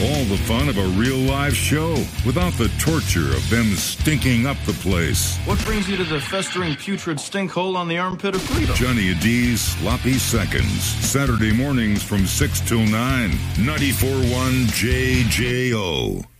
All the fun of a real live show without the torture of them stinking up the place. What brings you to the festering putrid stink hole on the armpit of freedom? Johnny D's Sloppy Seconds. Saturday mornings from 6 till 9. 94.1 JJO.